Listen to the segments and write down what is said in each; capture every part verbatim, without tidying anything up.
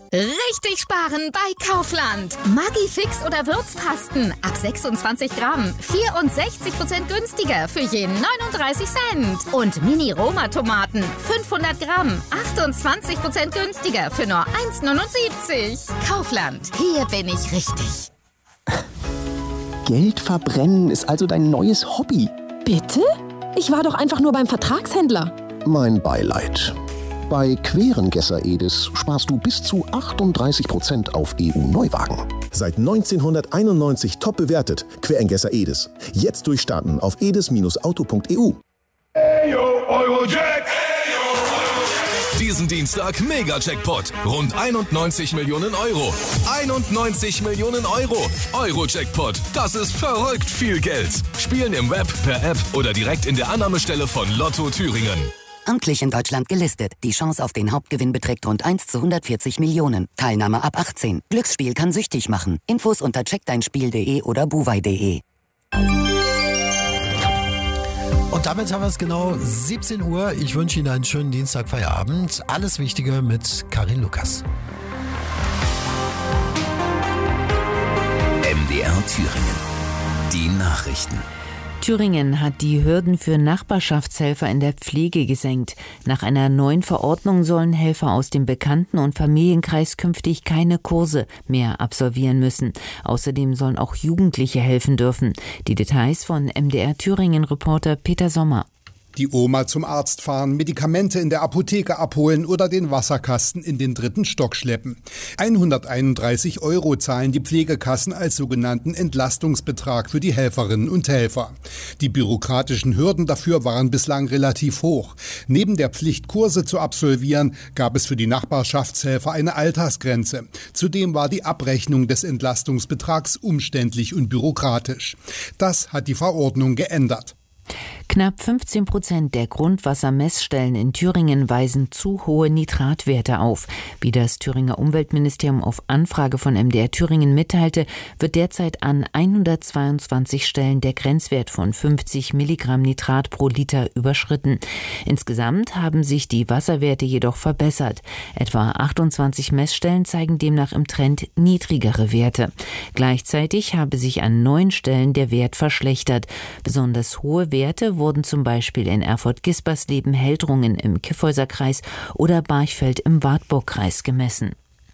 Richtig sparen bei Kaufland. Maggi Fix oder Würzpasten ab sechsundzwanzig Gramm. vierundsechzig Prozent günstiger für je neununddreißig Cent. Und Mini-Roma-Tomaten fünfhundert Gramm. achtundzwanzig Prozent günstiger für nur eins neunundsiebzig. Kaufland. Hier bin ich richtig. Geld verbrennen ist also dein neues Hobby. Bitte? Ich war doch einfach nur beim Vertragshändler. Mein Beileid. Bei Querengesser Edis sparst du bis zu achtunddreißig Prozent auf E U-Neuwagen. Seit neunzehnhunderteinundneunzig top bewertet. Querengesser Edis. Jetzt durchstarten auf edis Auto punkt e u. Eyo, Eurojack! Diesen Dienstag Mega-Jackpot. Rund einundneunzig Millionen Euro. einundneunzig Millionen Euro. Euro-Jackpot. Das ist verrückt viel Geld. Spielen im Web, per App oder direkt in der Annahmestelle von Lotto Thüringen. Amtlich in Deutschland gelistet. Die Chance auf den Hauptgewinn beträgt rund eins zu hundertvierzig Millionen. Teilnahme ab achtzehn. Glücksspiel kann süchtig machen. Infos unter check dein spiel punkt de oder buwei punkt de. Und damit haben wir es genau siebzehn Uhr. Ich wünsche Ihnen einen schönen Dienstagfeierabend. Alles Wichtige mit Karin Lukas. M D R Thüringen. Die Nachrichten. Thüringen hat die Hürden für Nachbarschaftshelfer in der Pflege gesenkt. Nach einer neuen Verordnung sollen Helfer aus dem Bekannten- und Familienkreis künftig keine Kurse mehr absolvieren müssen. Außerdem sollen auch Jugendliche helfen dürfen. Die Details von M D R Thüringen-Reporter Peter Sommer. Die Oma zum Arzt fahren, Medikamente in der Apotheke abholen oder den Wasserkasten in den dritten Stock schleppen. hunderteinunddreißig Euro zahlen die Pflegekassen als sogenannten Entlastungsbetrag für die Helferinnen und Helfer. Die bürokratischen Hürden dafür waren bislang relativ hoch. Neben der Pflicht, Kurse zu absolvieren, gab es für die Nachbarschaftshelfer eine Altersgrenze. Zudem war die Abrechnung des Entlastungsbetrags umständlich und bürokratisch. Das hat die Verordnung geändert. Knapp fünfzehn Prozent der Grundwassermessstellen in Thüringen weisen zu hohe Nitratwerte auf. Wie das Thüringer Umweltministerium auf Anfrage von M D R Thüringen mitteilte, wird derzeit an hundertzweiundzwanzig Stellen der Grenzwert von fünfzig Milligramm Nitrat pro Liter überschritten. Insgesamt haben sich die Wasserwerte jedoch verbessert. Etwa achtundzwanzig Messstellen zeigen demnach im Trend niedrigere Werte. Gleichzeitig habe sich an neun Stellen der Wert verschlechtert. Besonders hohe Werte wurden zum Beispiel in Erfurt-Gispersleben, Heldrungen im Kyffhäuserkreis oder Barchfeld im Wartburgkreis gemessen.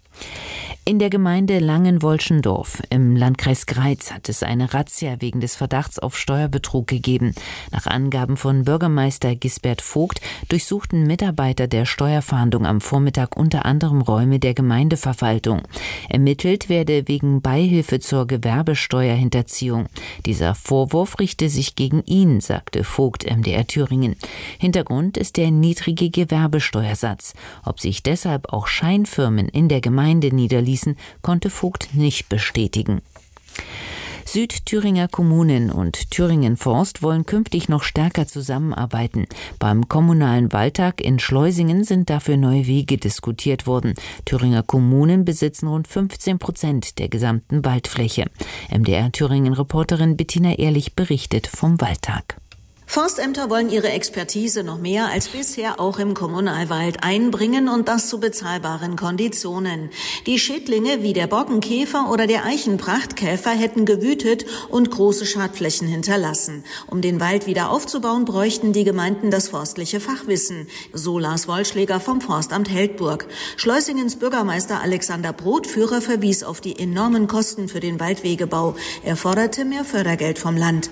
In der Gemeinde Langenwolschendorf im Landkreis Greiz hat es eine Razzia wegen des Verdachts auf Steuerbetrug gegeben. Nach Angaben von Bürgermeister Gisbert Vogt durchsuchten Mitarbeiter der Steuerfahndung am Vormittag unter anderem Räume der Gemeindeverwaltung. Ermittelt werde wegen Beihilfe zur Gewerbesteuerhinterziehung. Dieser Vorwurf richte sich gegen ihn, sagte Vogt M D R Thüringen. Hintergrund ist der niedrige Gewerbesteuersatz. Ob sich deshalb auch Scheinfirmen in der Gemeinde niederließen, konnte Vogt nicht bestätigen. Südthüringer Kommunen und Thüringen Forst wollen künftig noch stärker zusammenarbeiten. Beim kommunalen Waldtag in Schleusingen sind dafür neue Wege diskutiert worden. Thüringer Kommunen besitzen rund fünfzehn Prozent der gesamten Waldfläche. M D R Thüringen-Reporterin Bettina Ehrlich berichtet vom Waldtag. Forstämter wollen ihre Expertise noch mehr als bisher auch im Kommunalwald einbringen und das zu bezahlbaren Konditionen. Die Schädlinge wie der Borkenkäfer oder der Eichenprachtkäfer hätten gewütet und große Schadflächen hinterlassen. Um den Wald wieder aufzubauen, bräuchten die Gemeinden das forstliche Fachwissen. So Lars Wollschläger vom Forstamt Heldburg. Schleusingens Bürgermeister Alexander Brotführer verwies auf die enormen Kosten für den Waldwegebau. Er forderte mehr Fördergeld vom Land.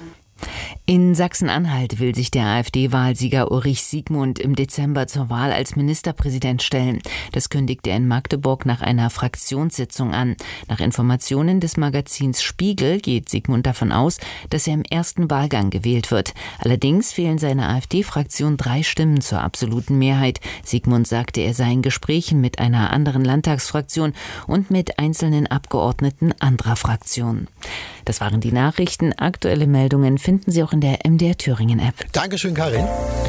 In Sachsen-Anhalt will sich der AfD-Wahlsieger Ulrich Siegmund im Dezember zur Wahl als Ministerpräsident stellen. Das kündigte er in Magdeburg nach einer Fraktionssitzung an. Nach Informationen des Magazins Spiegel geht Siegmund davon aus, dass er im ersten Wahlgang gewählt wird. Allerdings fehlen seiner AfD-Fraktion drei Stimmen zur absoluten Mehrheit. Siegmund sagte, er sei in Gesprächen mit einer anderen Landtagsfraktion und mit einzelnen Abgeordneten anderer Fraktionen. Das waren die Nachrichten. Aktuelle Meldungen finden Sie auch in der M D R Thüringen-App. Dankeschön, Karin.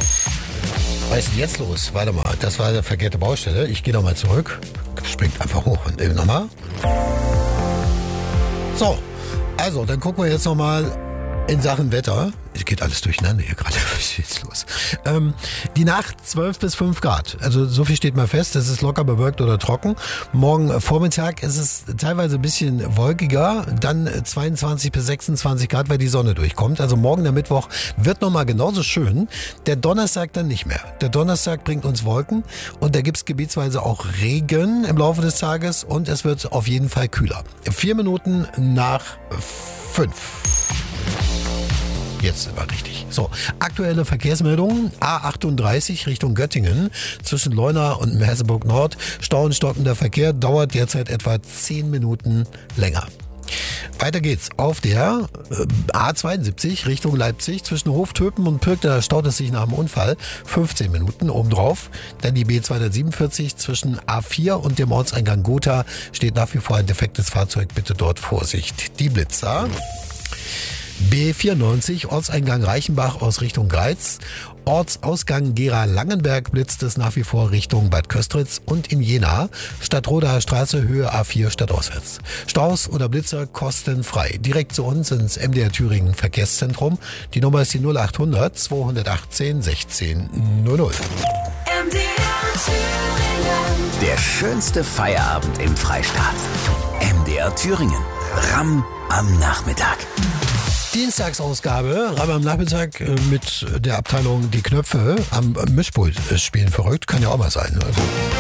Was ist denn jetzt los? Warte mal, das war eine verkehrte Baustelle. Ich gehe nochmal zurück. Springt einfach hoch. Und eben nochmal. So, also, dann gucken wir jetzt nochmal in Sachen Wetter, es geht alles durcheinander hier gerade, was ist jetzt los? Ähm, die Nacht zwölf bis fünf Grad, also so viel steht mal fest, es ist locker bewölkt oder trocken. Morgen Vormittag ist es teilweise ein bisschen wolkiger, dann zweiundzwanzig bis sechsundzwanzig Grad, weil die Sonne durchkommt. Also morgen der Mittwoch wird nochmal genauso schön, der Donnerstag dann nicht mehr. Der Donnerstag bringt uns Wolken und da gibt es gebietsweise auch Regen im Laufe des Tages und es wird auf jeden Fall kühler. Vier Minuten nach fünf. Jetzt sind wir richtig. So, aktuelle Verkehrsmeldungen. A achtunddreißig Richtung Göttingen. Zwischen Leuna und Merseburg Nord. Stau und stockender Verkehr dauert derzeit etwa zehn Minuten länger. Weiter geht's auf der äh, A zweiundsiebzig Richtung Leipzig. Zwischen Hoftöpen und Pirk, da staut es sich nach dem Unfall. fünfzehn Minuten obendrauf. Dann die B zweihundertsiebenundvierzig zwischen A vier und dem Ortseingang Gotha. Steht nach wie vor ein defektes Fahrzeug. Bitte dort Vorsicht. Die Blitzer. B vierundneunzig, Ortseingang Reichenbach aus Richtung Greiz. Ortsausgang Gera-Langenberg blitzt es nach wie vor Richtung Bad Köstritz und in Jena. Stadtrodaer Straße, Höhe A vier stadtauswärts. Staus oder Blitzer kostenfrei. Direkt zu uns ins M D R Thüringen Verkehrszentrum. Die Nummer ist die null achthundert zweihundertachtzehn sechzehn null null. M D R Thüringen. Der schönste Feierabend im Freistaat. M D R Thüringen. Ram am Nachmittag. Dienstagsausgabe, aber am Nachmittag mit der Abteilung Die Knöpfe am Mischpult spielen verrückt. Kann ja auch mal sein. Also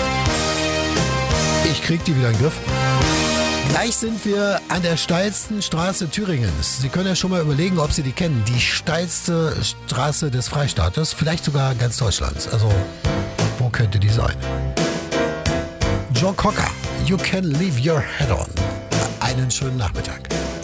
ich krieg die wieder in den Griff. Gleich sind wir an der steilsten Straße Thüringens. Sie können ja schon mal überlegen, ob Sie die kennen. Die steilste Straße des Freistaates, vielleicht sogar ganz Deutschlands. Also, wo könnte die sein? Joe Cocker, You Can Leave Your Head On. Einen schönen Nachmittag.